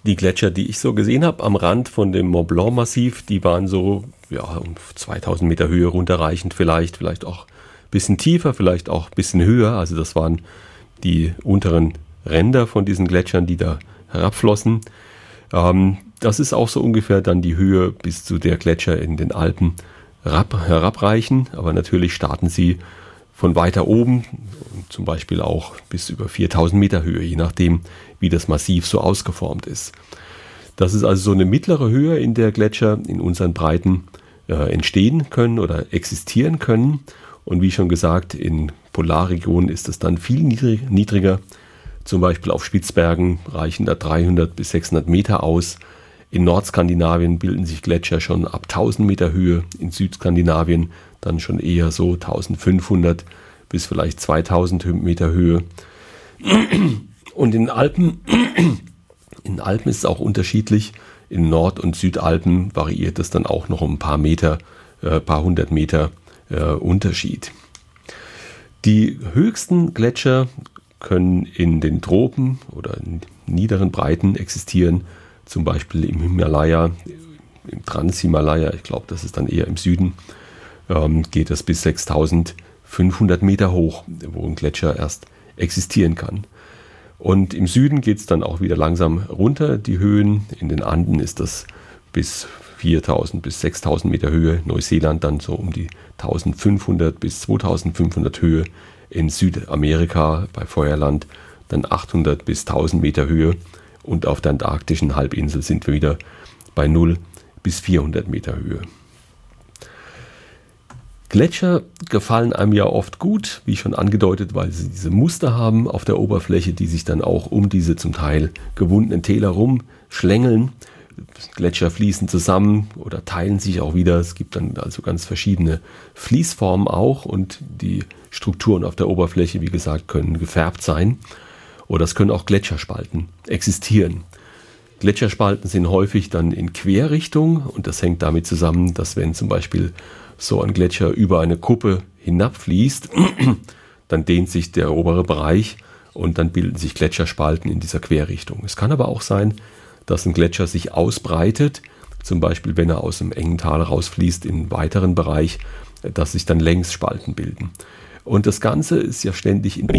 Die Gletscher, die ich so gesehen habe am Rand von dem Mont Blanc Massiv, die waren so um 2000 Meter Höhe runterreichend vielleicht auch ein bisschen tiefer, vielleicht auch ein bisschen höher. Also das waren die unteren Ränder von diesen Gletschern, die da herabflossen. Das ist auch so ungefähr dann die Höhe, bis zu der Gletscher in den Alpen herabreichen. Aber natürlich starten sie von weiter oben, zum Beispiel auch bis über 4000 Meter Höhe, je nachdem, wie das Massiv so ausgeformt ist. Das ist also so eine mittlere Höhe, in der Gletscher in unseren Breiten entstehen können oder existieren können. Und wie schon gesagt, in Polarregionen ist es dann viel niedriger. Zum Beispiel auf Spitzbergen reichen da 300 bis 600 Meter aus. In Nordskandinavien bilden sich Gletscher schon ab 1000 Meter Höhe, in Südskandinavien dann schon eher so 1500 bis vielleicht 2000 Meter Höhe. Und in Alpen ist es auch unterschiedlich. In Nord- und Südalpen variiert es dann auch noch um ein paar Meter, paar hundert Meter Unterschied. Die höchsten Gletscher können in den Tropen oder in niederen Breiten existieren, zum Beispiel im Himalaya, im Transhimalaya, ich glaube, das ist dann eher im Süden, geht es bis 6500 Meter hoch, wo ein Gletscher erst existieren kann. Und im Süden geht es dann auch wieder langsam runter, die Höhen. In den Anden ist das bis 4000 bis 6000 Meter Höhe, Neuseeland dann so um die 1500 bis 2500 Höhe, in Südamerika bei Feuerland dann 800 bis 1000 Meter Höhe und auf der antarktischen Halbinsel sind wir wieder bei 0 bis 400 Meter Höhe. Gletscher gefallen einem ja oft gut, wie schon angedeutet, weil sie diese Muster haben auf der Oberfläche, die sich dann auch um diese zum Teil gewundenen Täler rumschlängeln. Gletscher fließen zusammen oder teilen sich auch wieder. Es gibt dann also ganz verschiedene Fließformen auch und die Strukturen auf der Oberfläche, wie gesagt, können gefärbt sein. Oder es können auch Gletscherspalten existieren. Gletscherspalten sind häufig dann in Querrichtung und das hängt damit zusammen, dass wenn zum Beispiel so ein Gletscher über eine Kuppe hinabfließt, dann dehnt sich der obere Bereich und dann bilden sich Gletscherspalten in dieser Querrichtung. Es kann aber auch sein, dass ein Gletscher sich ausbreitet, zum Beispiel wenn er aus einem engen Tal rausfließt in einen weiteren Bereich, dass sich dann Längsspalten bilden. Und das Ganze ist ja ständig in